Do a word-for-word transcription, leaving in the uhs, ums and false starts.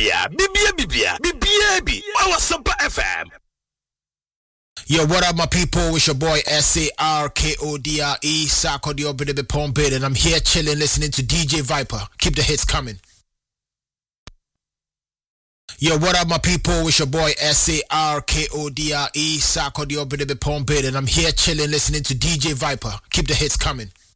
bibia, bibia, bibia, bibia, bi. Our Super F M. Yo, what up, my people? It's your boy S A R K O D R E, Sako the Obede Pompid, and I'm here chilling, listening to D J Viper. Keep the hits coming. Yo, what up, my people? It's your boy S A R K O D R E, Sako the Obede Pompid, and I'm here chilling, listening to D J Viper. Keep the hits coming.